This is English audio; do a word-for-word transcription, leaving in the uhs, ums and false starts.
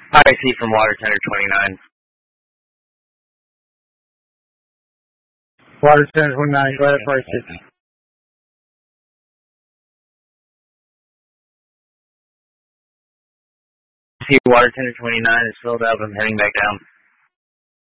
Hi, T from Water Tender twenty-nine. Water Tender twenty-nine, go ahead, first. T Water Tender twenty-nine is filled up. I'm heading back down.